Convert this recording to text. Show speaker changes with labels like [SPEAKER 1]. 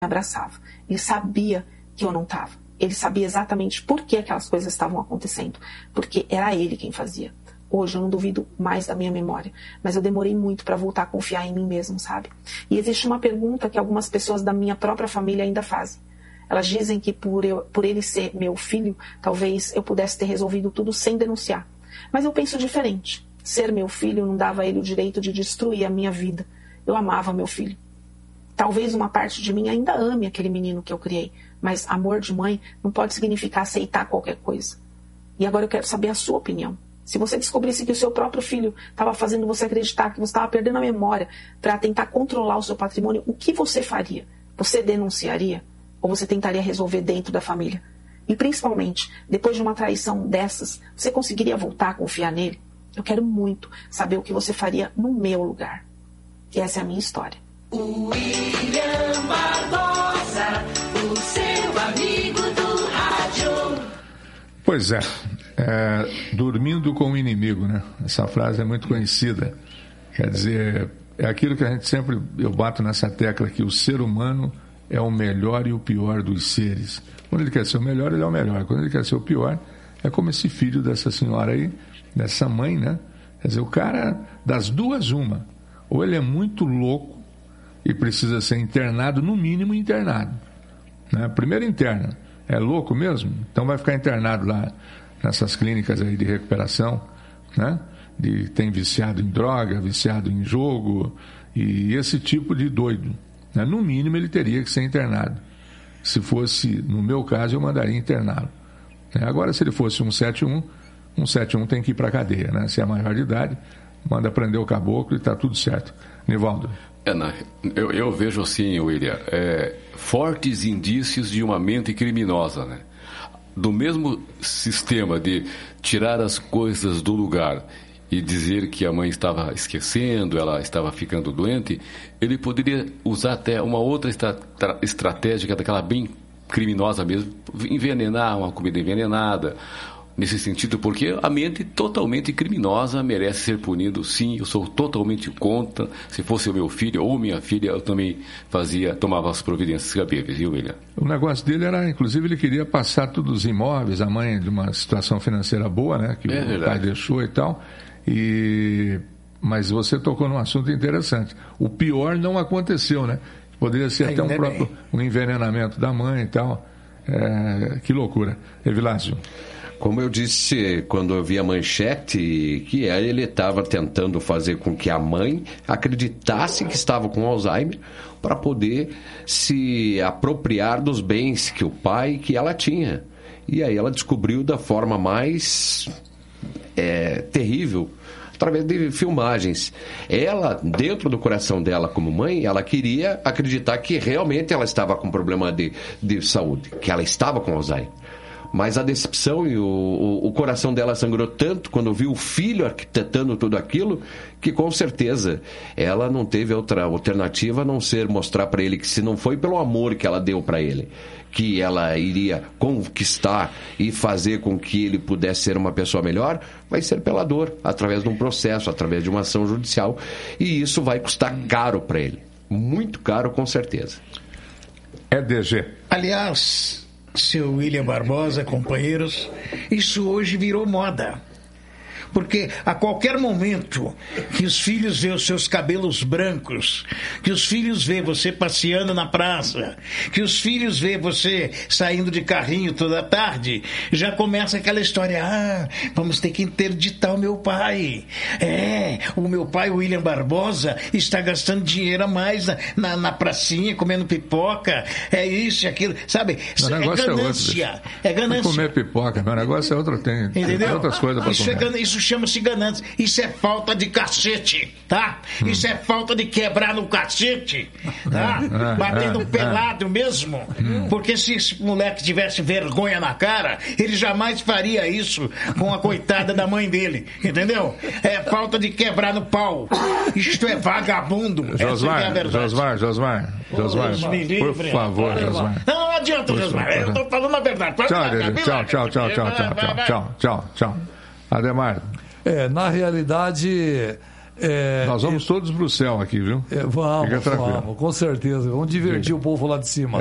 [SPEAKER 1] abraçava. Ele sabia que eu não estava. Ele sabia exatamente por que aquelas coisas estavam acontecendo. Porque era ele quem fazia. Hoje eu não duvido mais da minha memória. Mas eu demorei muito para voltar a confiar em mim mesmo, sabe? E existe uma pergunta que algumas pessoas da minha própria família ainda fazem. Elas dizem que por ele ser meu filho, talvez eu pudesse ter resolvido tudo sem denunciar. Mas eu penso diferente. Ser meu filho não dava a ele o direito de destruir a minha vida. Eu amava meu filho. Talvez uma parte de mim ainda ame aquele menino que eu criei, mas amor de mãe não pode significar aceitar qualquer coisa. E agora eu quero saber a sua opinião. Se você descobrisse que o seu próprio filho estava fazendo você acreditar que você estava perdendo a memória para tentar controlar o seu patrimônio, o que você faria? Você denunciaria? Ou você tentaria resolver dentro da família? E principalmente, depois de uma traição dessas, você conseguiria voltar a confiar nele? Eu quero muito saber o que você faria no meu lugar. E essa é a minha história.
[SPEAKER 2] William Barbosa, o seu amigo do rádio.
[SPEAKER 3] Pois é, dormindo com o inimigo, né? Essa frase é muito conhecida. Quer dizer, é aquilo que a gente sempre, eu bato nessa tecla, que o ser humano é o melhor e o pior dos seres. Quando ele quer ser o melhor, ele é o melhor. Quando ele quer ser o pior, é como esse filho dessa senhora aí, dessa mãe, né? Quer dizer, o cara, das duas, uma. Ou ele é muito louco e precisa ser internado, no mínimo internado. Né? Primeiro interna. É louco mesmo? Então vai ficar internado lá nessas clínicas aí de recuperação, né? Tem viciado em droga, viciado em jogo e esse tipo de doido. Né? No mínimo ele teria que ser internado. Se fosse, no meu caso, eu mandaria interná-lo. Né? Agora, se ele fosse 171 tem que ir para a cadeia. Né? Se é maior de idade, manda prender o caboclo e está tudo certo. Nivaldo.
[SPEAKER 4] Eu vejo assim, William, fortes indícios de uma mente criminosa, né? Do mesmo sistema de tirar as coisas do lugar e dizer que a mãe estava esquecendo, ela estava ficando doente, ele poderia usar até uma outra estratégia, daquela bem criminosa mesmo, envenenar uma comida envenenada, nesse sentido, porque a mente totalmente criminosa merece ser punido, sim, eu sou totalmente contra. Se fosse o meu filho ou minha filha, eu também tomava as providências cabíveis, viu, William?
[SPEAKER 3] O negócio dele era, inclusive, ele queria passar todos os imóveis, a mãe de uma situação financeira boa, né, que o pai deixou e tal, mas você tocou num assunto interessante. O pior não aconteceu, né? Poderia ser até um envenenamento da mãe e tal. Que loucura. Evilásio.
[SPEAKER 5] Como eu disse quando eu vi a manchete, que ele estava tentando fazer com que a mãe acreditasse que estava com Alzheimer para poder se apropriar dos bens que o pai, que ela tinha. E aí ela descobriu da forma mais terrível, através de filmagens. Ela, dentro do coração dela como mãe, ela queria acreditar que realmente ela estava com problema de saúde, que ela estava com Alzheimer. Mas a decepção e o coração dela sangrou tanto quando viu o filho arquitetando tudo aquilo, que com certeza ela não teve outra alternativa a não ser mostrar para ele que, se não foi pelo amor que ela deu para ele, que ela iria conquistar e fazer com que ele pudesse ser uma pessoa melhor, vai ser pela dor, através de um processo, através de uma ação judicial, e isso vai custar caro para ele, muito caro, com certeza.
[SPEAKER 3] DG.
[SPEAKER 6] Aliás, seu William Barbosa, companheiros, isso hoje virou moda. Porque a qualquer momento que os filhos vêem os seus cabelos brancos, que os filhos vêem você passeando na praça, que os filhos vêem você saindo de carrinho toda tarde, já começa aquela história: vamos ter que interditar o meu pai. O meu pai, William Barbosa, está gastando dinheiro a mais na pracinha, comendo pipoca, isso e aquilo, sabe?
[SPEAKER 3] Ganância.
[SPEAKER 6] É ganância.
[SPEAKER 3] Comer pipoca, meu negócio é outro, tem outras coisas para comer.
[SPEAKER 6] Isso chama-se ganância. Isso é falta de cacete, tá? Isso é falta de quebrar no cacete, tá? Batendo um pelado mesmo. Porque se esse moleque tivesse vergonha na cara, ele jamais faria isso com a coitada da mãe dele, entendeu? É falta de quebrar no pau. Isto é vagabundo.
[SPEAKER 3] Josmar,
[SPEAKER 6] por
[SPEAKER 3] favor, Josmar.
[SPEAKER 6] Não adianta, Josmar. Eu tô falando a verdade.
[SPEAKER 3] Tchau. Ademar.
[SPEAKER 7] Na realidade,
[SPEAKER 3] Nós vamos todos pro céu aqui, viu?
[SPEAKER 7] Vamos, com certeza. Vamos divertir o povo lá de cima.